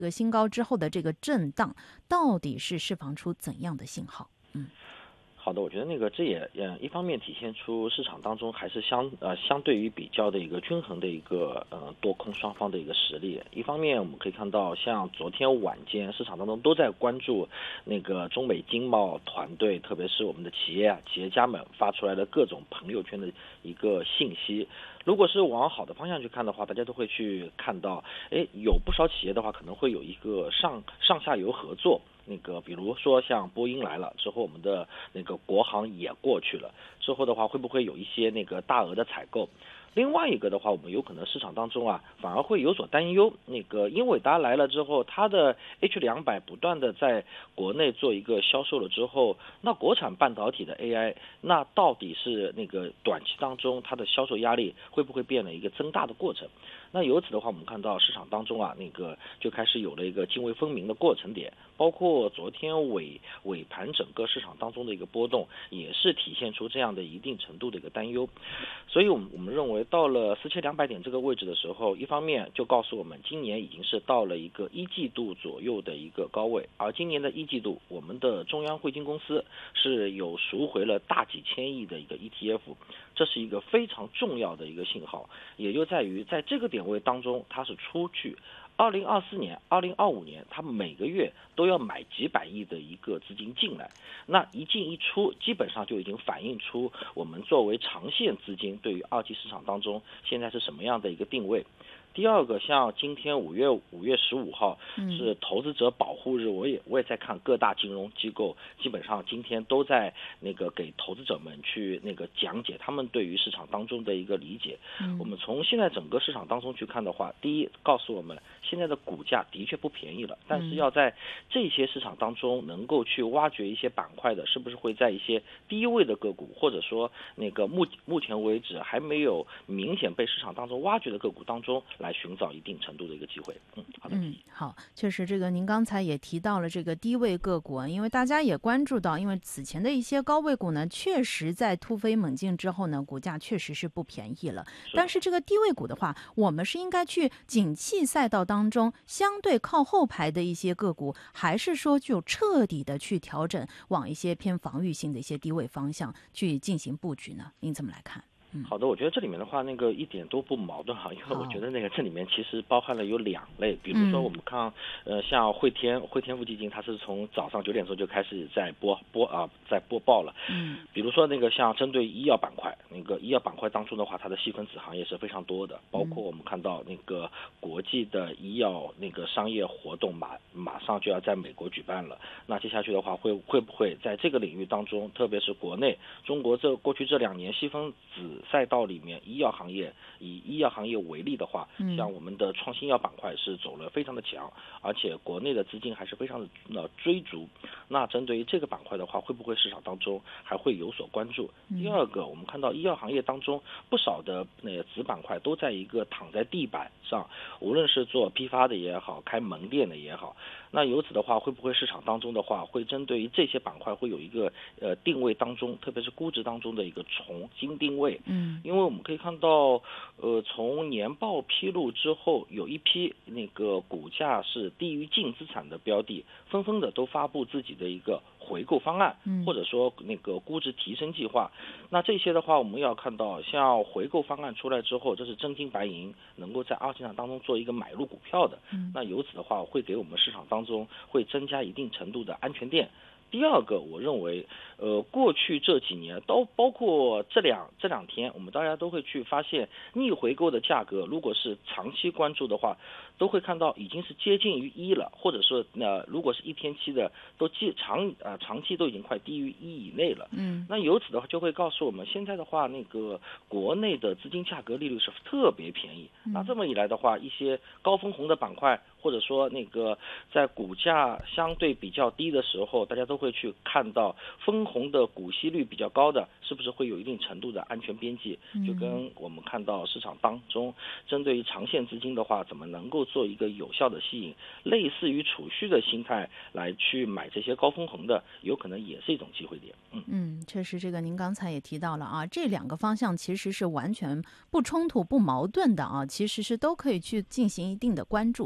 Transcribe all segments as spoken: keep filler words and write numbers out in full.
这个新高之后的这个震荡，到底是释放出怎样的信号？嗯。 好的，我觉得那个这也嗯一方面体现出市场当中还是相呃相对于比较的一个均衡的一个呃多空双方的一个实力。一方面我们可以看到，像昨天晚间市场当中都在关注那个中美经贸团队，特别是我们的企业啊企业家们发出来的各种朋友圈的一个信息。如果是往好的方向去看的话，大家都会去看到，哎，有不少企业的话可能会有一个上上下游合作。那个比如说像波音来了之后，我们的那个国航也过去了，之后的话会不会有一些那个大额的采购？另外一个的话，我们有可能市场当中啊，反而会有所担忧。那个英伟达来了之后，它的 H 两百不断的在国内做一个销售了之后，那国产半导体的 A I， 那到底是那个短期当中它的销售压力会不会变了一个增大的过程？那由此的话，我们看到市场当中啊，那个就开始有了一个泾渭分明的过程点，包括昨天尾尾盘整个市场当中的一个波动，也是体现出这样的一定程度的一个担忧。所以我们我们认为到了四千两百点这个位置的时候，一方面就告诉我们今年已经是到了一个一季度左右的一个高位，而今年的一季度，我们的中央汇金公司是有赎回了大几千亿的一个 E T F， 这是一个非常重要的一个信号，也就在于在这个点位当中，它是出去。二零二四年、二零二五年，它每个月都要买几百亿的一个资金进来，那一进一出，基本上就已经反映出我们作为长线资金对于二级市场当中现在是什么样的一个定位。第二个，像今天五月五月十五号是投资者保护日，我也我也在看各大金融机构，基本上今天都在那个给投资者们去那个讲解他们对于市场当中的一个理解。嗯、我们从现在整个市场当中去看的话，第一告诉我们现在的股价的确不便宜了，但是要在这些市场当中能够去挖掘一些板块的，是不是会在一些低位的个股，或者说那个目目前为止还没有明显被市场当中挖掘的个股当中来寻找一定程度的一个机会。嗯，好的。 嗯，好，确实这个您刚才也提到了这个低位个股，因为大家也关注到，因为此前的一些高位股呢，确实在突飞猛进之后呢，股价确实是不便宜了。但是这个低位股的话，我们是应该去景气赛道当中相对靠后排的一些个股，还是说就彻底的去调整，往一些偏防御性的一些低位方向去进行布局呢？您怎么来看？ 好的，我觉得这里面的话，那个一点都不矛盾哈，因为我觉得那个这里面其实包含了有两类，比如说我们看，呃，像汇天汇天富基金，它是从早上九点钟就开始在播播啊，在播报了，嗯，比如说那个像针对医药板块，那个医药板块当中的话，它的细分子行业是非常多的，包括我们看到那个国际的医药那个商业活动马马上就要在美国举办了，那接下去的话会会不会在这个领域当中，特别是国内中国这过去这两年细分子赛道里面，医药行业以医药行业为例的话，像我们的创新药板块是走了非常的强，而且国内的资金还是非常的呃追逐。那针对于这个板块的话，会不会市场当中还会有所关注？第二个，我们看到医药行业当中不少的那个子板块都在一个躺在地板上，无论是做批发的也好，开门店的也好，那由此的话，会不会市场当中的话，会针对于这些板块会有一个呃定位当中，特别是估值当中的一个重新定位？嗯，因为我们可以看到，呃，从年报披露之后，有一批那个股价是低于净资产的标的，纷纷的都发布自己的一个回购方案，或者说那个估值提升计划。那这些的话，我们要看到，像回购方案出来之后，这是真金白银能够在二级市场当中做一个买入股票的。那由此的话，会给我们市场当中会增加一定程度的安全垫。第二个，我认为，呃，过去这几年都包括这两这两天，我们大家都会去发现，逆回购的价格，如果是长期关注的话，都会看到已经是接近于一了，或者说，呃，如果是一天期的，都记长啊、呃、长期都已经快低于一以内了。嗯，那由此的话，就会告诉我们，现在的话，那个国内的资金价格利率是特别便宜。嗯、那这么一来的话，一些高分红的板块，或者说那个在股价相对比较低的时候，大家都会去看到分红的股息率比较高的，是不是会有一定程度的安全边际？就跟我们看到市场当中，针对于长线资金的话，怎么能够做一个有效的吸引，类似于储蓄的心态来去买这些高分红的，有可能也是一种机会点。 嗯嗯，确实，这个您刚才也提到了啊，这两个方向其实是完全不冲突、不矛盾的啊，其实是都可以去进行一定的关注。但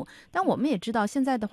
我们也知道现在的话